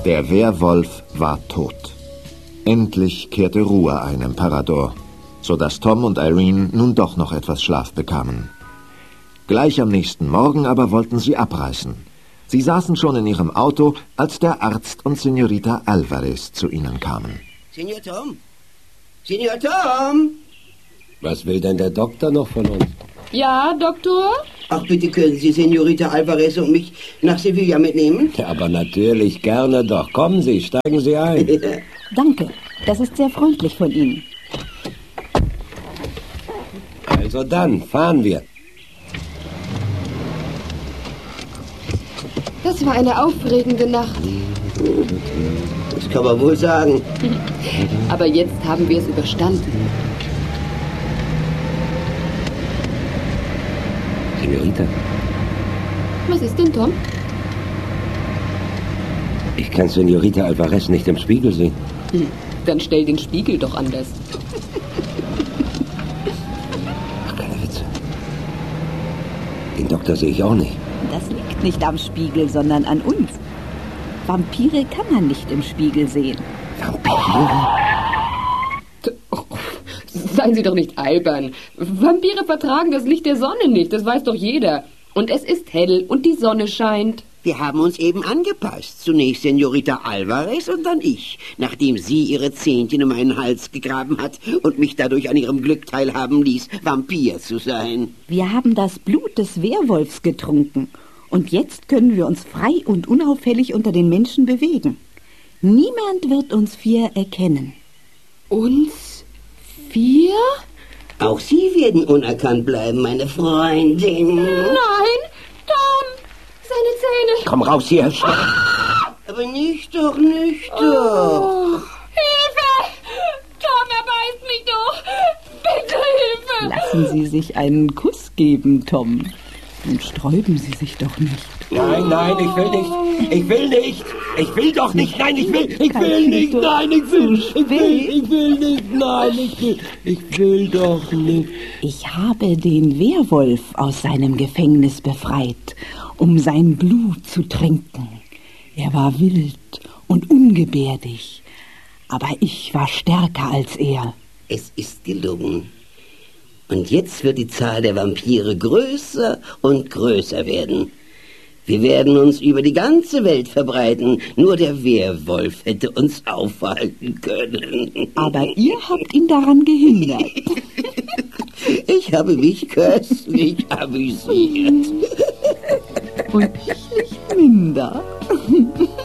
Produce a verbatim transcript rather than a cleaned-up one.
Der Werwolf war tot. Endlich kehrte Ruhe ein im Parador, sodass Tom und Irene nun doch noch etwas Schlaf bekamen. Gleich am nächsten Morgen aber wollten sie abreisen. Sie saßen schon in ihrem Auto, als der Arzt und Senorita Alvarez zu ihnen kamen. Senor Tom? Senor Tom? Was will denn der Doktor noch von uns? Ja, Doktor? Ach, bitte können Sie Senorita Alvarez und mich nach Sevilla mitnehmen? Ja, aber natürlich, gerne doch. Kommen Sie, steigen Sie ein. Danke, das ist sehr freundlich von Ihnen. Also dann, fahren wir. Das war eine aufregende Nacht. Das kann man wohl sagen. Aber jetzt haben wir es überstanden. Senorita, Was ist denn, Tom? ich kann Senorita Alvarez nicht im Spiegel sehen. Hm, dann stell den Spiegel doch anders. Ach, keine Witze. Den Doktor sehe ich auch nicht. Das liegt nicht am Spiegel, sondern an uns. Vampire kann man nicht im Spiegel sehen. Vampire? Oh, seien Sie doch nicht albern. Vampire vertragen das Licht der Sonne nicht, das weiß doch jeder. Und es ist hell und die Sonne scheint. Wir haben uns eben angepasst. Zunächst Senorita Alvarez und dann ich, nachdem sie ihre Zähnchen in meinen Hals gegraben hat und mich dadurch an ihrem Glück teilhaben ließ, Vampir zu sein. Wir haben das Blut des Werwolfs getrunken. Und jetzt können wir uns frei und unauffällig unter den Menschen bewegen. Niemand wird uns vier erkennen. Uns vier? Auch Sie werden unerkannt bleiben, meine Freundin. Nein, Tom, seine Zähne. Komm raus hier. Aber nicht doch, nicht doch. Oh. Hilfe! Tom, er beißt mich doch. Bitte Hilfe. Lassen Sie sich einen Kuss geben, Tom. Und sträuben Sie sich doch nicht. Nein, nein, ich will nicht. Ich will nicht. Ich will doch nicht. Nein, ich will. Ich will nicht. Nein, ich will. Ich will. Ich will nicht. Nein, ich will. Ich will doch nicht. Ich habe den Werwolf aus seinem Gefängnis befreit, um sein Blut zu trinken. Er war wild und ungebärdig, aber ich war stärker als er. Es ist gelungen. Und jetzt wird die Zahl der Vampire größer und größer werden. Wir werden uns über die ganze Welt verbreiten. Nur der Werwolf hätte uns aufhalten können. Aber ihr habt ihn daran gehindert. Ich habe mich köstlich amüsiert. Und ich nicht minder.